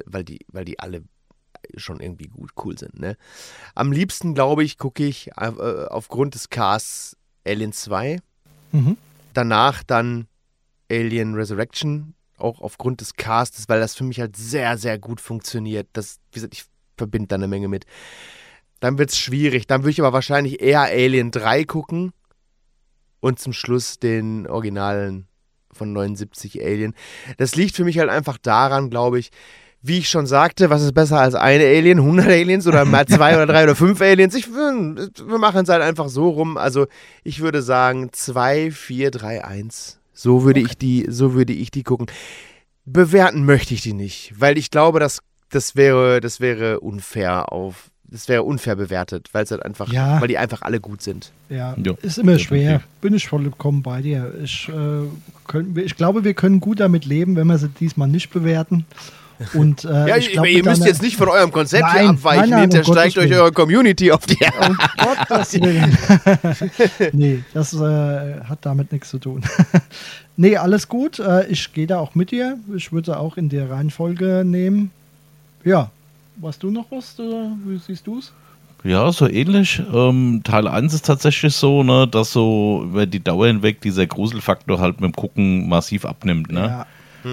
schon irgendwie cool sind, ne? Am liebsten, glaube ich, gucke ich aufgrund des Casts Alien 2, danach dann Alien Resurrection, auch aufgrund des Castes, weil das für mich halt sehr, sehr gut funktioniert. Das, wie gesagt, ich verbinde da eine Menge mit. Dann wird es schwierig. Dann würde ich aber wahrscheinlich eher Alien 3 gucken und zum Schluss den Originalen von 79 Alien. Das liegt für mich halt einfach daran, glaube ich, wie ich schon sagte, was ist besser als eine Alien, 100 Aliens oder mal 2 oder 3 oder 5 Aliens? Wir machen es halt einfach so rum. Also ich würde sagen 2, 4, 3, 1. So würde ich die gucken. Bewerten möchte ich die nicht, weil ich glaube, das wäre unfair bewertet, weil es halt einfach, weil die einfach alle gut sind. Ja, ist immer schwer. Bin ich vollkommen bei dir. Ich glaube, wir können gut damit leben, wenn wir sie diesmal nicht bewerten. Und, ihr müsst jetzt nicht von eurem Konzept hier abweichen. Hinterher steigt euch eure Community auf die Gottes Willen. Nee, das hat damit nichts zu tun. Nee, alles gut. Ich gehe da auch mit dir. Ich würde auch in der Reihenfolge nehmen. Ja, warst du noch was? Wie siehst du es? Ja, so ähnlich. Teil 1 ist tatsächlich so, ne, dass so über die Dauer hinweg dieser Gruselfaktor halt mit dem Gucken massiv abnimmt. Ne? Ja.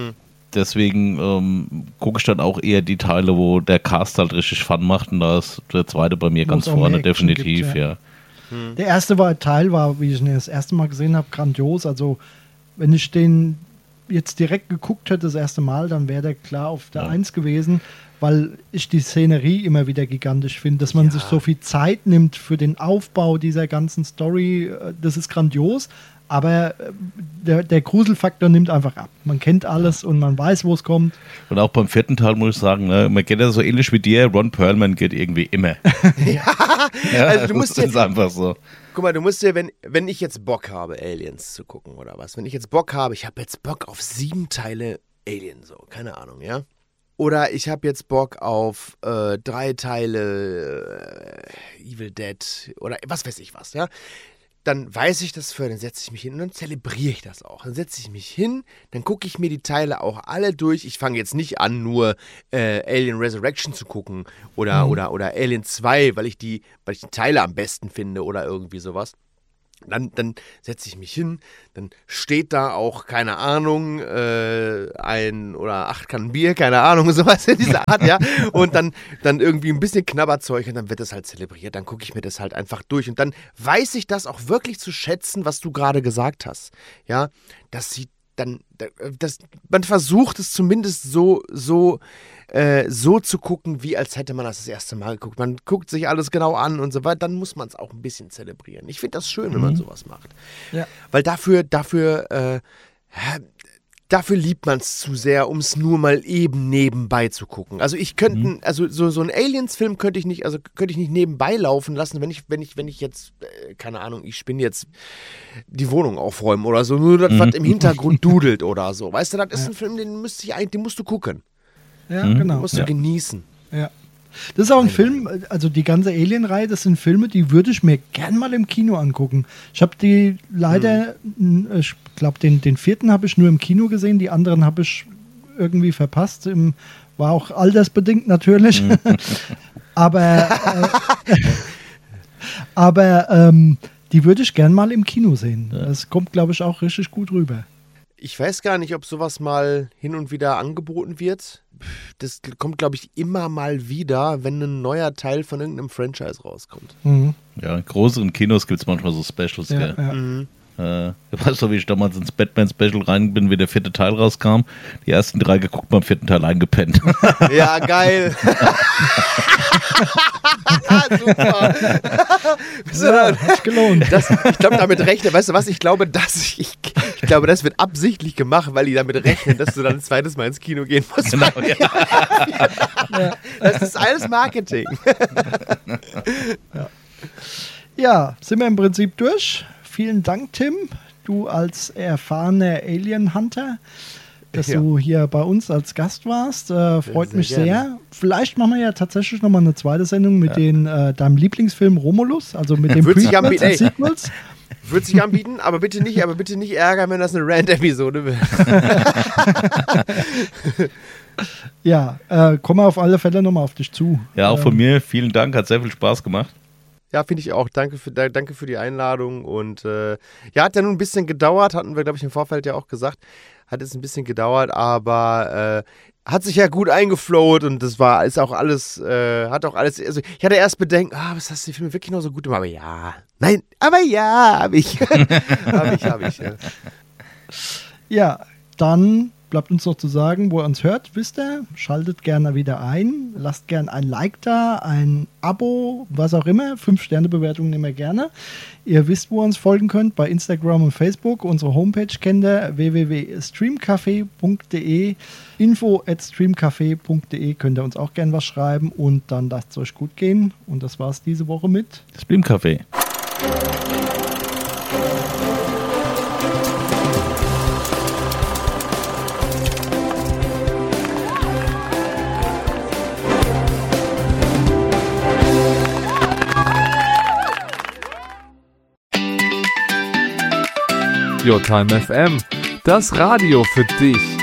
Deswegen gucke ich dann auch eher die Teile, wo der Cast halt richtig Fun macht, und da ist der zweite bei mir ganz vorne, definitiv, gibt, ja. Der erste Teil war, wie ich ihn das erste Mal gesehen habe, grandios. Also, wenn ich den jetzt direkt geguckt hätte das erste Mal, dann wäre der klar auf der 1 gewesen, weil ich die Szenerie immer wieder gigantisch finde, dass man sich so viel Zeit nimmt für den Aufbau dieser ganzen Story. Das ist grandios, aber der Gruselfaktor nimmt einfach ab. Man kennt alles und man weiß, wo es kommt. Und auch beim 4. Teil muss ich sagen, ne, man geht ja so ähnlich wie dir, Ron Perlman geht irgendwie immer. Also du musst das ist einfach so. Guck mal, du musst dir, wenn ich jetzt Bock habe, Aliens zu gucken oder was, wenn ich jetzt Bock habe, ich habe jetzt Bock auf 7 Teile Alien, so, keine Ahnung, ja? Oder ich habe jetzt Bock auf 3 Teile Evil Dead oder was weiß ich was, ja? Dann weiß ich das dann setze ich mich hin und dann zelebriere ich das auch. Dann setze ich mich hin, dann gucke ich mir die Teile auch alle durch. Ich fange jetzt nicht an, nur Alien Resurrection zu gucken oder Alien 2, weil ich die Teile am besten finde oder irgendwie sowas. Dann setze ich mich hin, dann steht da auch, keine Ahnung, 1 oder 8 Kannen Bier, keine Ahnung, sowas in dieser Art, ja. Und dann irgendwie ein bisschen Knabberzeug und dann wird das halt zelebriert. Dann gucke ich mir das halt einfach durch. Und dann weiß ich das auch wirklich zu schätzen, was du gerade gesagt hast. Ja, man versucht es zumindest so zu gucken, wie als hätte man das erste Mal geguckt. Man guckt sich alles genau an und so weiter, dann muss man es auch ein bisschen zelebrieren. Ich finde das schön, wenn man sowas macht. Ja. Weil dafür liebt man es zu sehr, um es nur mal eben nebenbei zu gucken. Also so einen Aliens-Film könnte ich nicht nebenbei laufen lassen, wenn ich jetzt, keine Ahnung, ich spinne jetzt die Wohnung aufräumen oder so, nur das, was im Hintergrund dudelt oder so. Weißt du, das ist ein Film, den musst du gucken. Ja, genau. Den musst du genießen. Ja. Das ist auch ein Film, also die ganze Alien-Reihe, das sind Filme, die würde ich mir gern mal im Kino angucken. Ich habe die leider, ich glaube, den 4. habe ich nur im Kino gesehen, die anderen habe ich irgendwie verpasst. War auch altersbedingt natürlich. aber die würde ich gern mal im Kino sehen. Das kommt, glaube ich, auch richtig gut rüber. Ich weiß gar nicht, ob sowas mal hin und wieder angeboten wird. Das kommt, glaube ich, immer mal wieder, wenn ein neuer Teil von irgendeinem Franchise rauskommt. Ja, in größeren Kinos gibt es manchmal so Specials, gell? Ja. Weißt du, wie ich damals ins Batman-Special rein bin, wie der 4. Teil rauskam? Die ersten 3 geguckt, beim 4. Teil eingepennt. Ja, geil. Super. Ja, hat gelohnt. Ich glaube, damit rechnen, weißt du was, ich glaube, das wird absichtlich gemacht, weil die damit rechnen, dass du dann ein zweites Mal ins Kino gehen musst. Genau, ja. Das ist alles Marketing. Ja, sind wir im Prinzip durch. Vielen Dank, Tim, du als erfahrener Alien-Hunter, dass du hier bei uns als Gast warst. Freut mich sehr. Vielleicht machen wir ja tatsächlich nochmal eine zweite Sendung mit deinem Lieblingsfilm Romulus, also mit den Prequels und Sequels. Würde sich anbieten, aber bitte nicht ärgern, wenn das eine Rant-Episode wird. Ja, kommen wir auf alle Fälle nochmal auf dich zu. Ja, auch von mir. Vielen Dank, hat sehr viel Spaß gemacht. Ja, finde ich auch. Danke für die Einladung. Und hat ja nun ein bisschen gedauert, hatten wir, glaube ich, im Vorfeld ja auch gesagt. Hat jetzt ein bisschen gedauert, aber hat sich ja gut eingeflowt und ist auch alles, also ich hatte erst Bedenken, was hast du die Filme wirklich noch so gut gemacht? Aber ja, habe ich. Habe ich. Ja, dann bleibt uns noch zu sagen, wo ihr uns hört, wisst ihr, schaltet gerne wieder ein, lasst gerne ein Like da, ein Abo, was auch immer, 5-Sterne-Bewertungen nehmen wir gerne. Ihr wisst, wo ihr uns folgen könnt, bei Instagram und Facebook. Unsere Homepage kennt ihr, www.streamcafé.de, info@streamcafé.de, könnt ihr uns auch gerne was schreiben und dann lasst es euch gut gehen. Und das war's diese Woche mit Streamcafé. Your Time FM, das Radio für dich.